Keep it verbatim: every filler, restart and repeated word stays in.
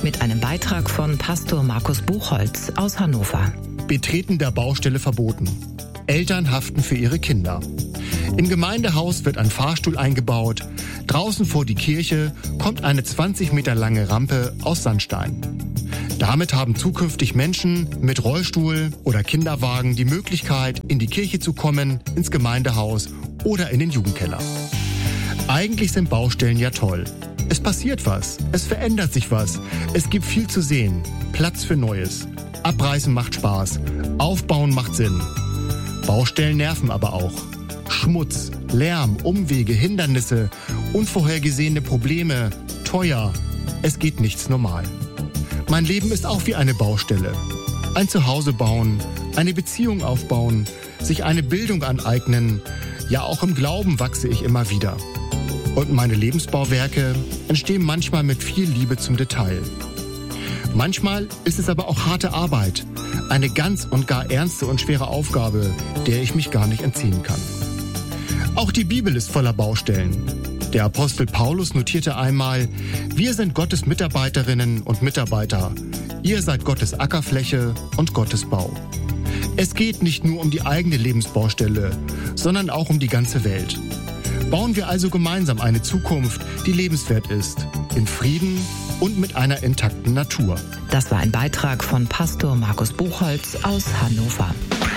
mit einem Beitrag von Pastor Markus Buchholz aus Hannover. Betreten der Baustelle verboten. Eltern haften für ihre Kinder. Im Gemeindehaus wird ein Fahrstuhl eingebaut. Draußen vor die Kirche kommt eine zwanzig Meter lange Rampe aus Sandstein. Damit haben zukünftig Menschen mit Rollstuhl oder Kinderwagen die Möglichkeit, in die Kirche zu kommen, ins Gemeindehaus oder in den Jugendkeller. Eigentlich sind Baustellen ja toll. Es passiert was, es verändert sich was, es gibt viel zu sehen, Platz für Neues. Abreißen macht Spaß, Aufbauen macht Sinn. Baustellen nerven aber auch. Schmutz, Lärm, Umwege, Hindernisse, unvorhergesehene Probleme, teuer. Es geht nichts normal. Mein Leben ist auch wie eine Baustelle. Ein Zuhause bauen, eine Beziehung aufbauen, sich eine Bildung aneignen. Ja, auch im Glauben wachse ich immer wieder. Und meine Lebensbauwerke entstehen manchmal mit viel Liebe zum Detail. Manchmal ist es aber auch harte Arbeit, eine ganz und gar ernste und schwere Aufgabe, der ich mich gar nicht entziehen kann. Auch die Bibel ist voller Baustellen. Der Apostel Paulus notierte einmal: Wir sind Gottes Mitarbeiterinnen und Mitarbeiter. Ihr seid Gottes Ackerfläche und Gottes Bau. Es geht nicht nur um die eigene Lebensbaustelle, sondern auch um die ganze Welt. Bauen wir also gemeinsam eine Zukunft, die lebenswert ist, in Frieden und mit einer intakten Natur. Das war ein Beitrag von Pastor Markus Buchholz aus Hannover.